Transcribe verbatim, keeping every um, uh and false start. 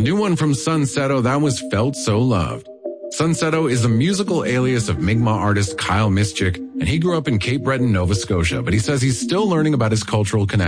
new one from Sunsetto, that was Felt So Loved. Sunsetto is a musical alias of Mi'kmaq artist Kyle Mischik, and he grew up in Cape Breton, Nova Scotia, but he says he's still learning about his cultural connection.